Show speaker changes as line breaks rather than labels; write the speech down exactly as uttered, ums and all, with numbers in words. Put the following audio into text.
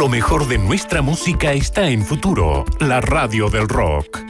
Lo mejor de nuestra música está en Futuro, la radio del rock.